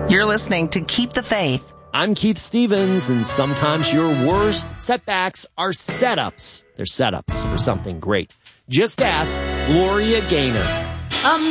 You're listening to Keep the Faith. I'm Keith Stevens, and sometimes your worst setbacks are setups. They're setups for something great. Just ask Gloria Gaynor.